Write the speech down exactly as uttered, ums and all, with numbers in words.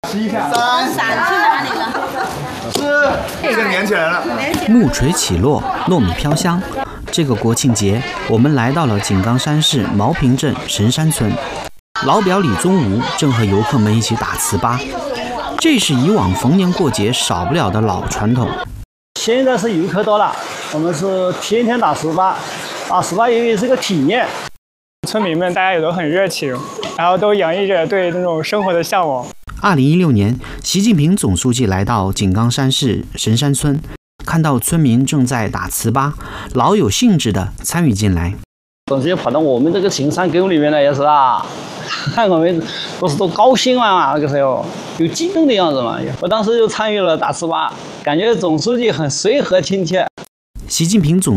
十一片。 伞去哪里了？ 是，这个连起来了。 木锤起落，糯米飘香。这个国庆节，我们来到了井冈山市茅坪镇神山村。老表李宗吾正和游客们一起打糍粑，这是以往逢年过节少不了的老传统。 现在是游客多了，我们是天天打糍粑，打糍粑因为是个体验。 村民们大家也都很热情，然后都洋溢着对那种生活的向往。 二零一六年，习近平总书记来到井冈山市神山村，看到村民正在打糍粑，老有兴致地参与进来。 直接跑到我们这个行山沟里面来也是啊，看我们都是都高兴啊，那个时候有激动的样子嘛。我当时就参与了打糍粑，感觉总书记很随和亲切。 习近平总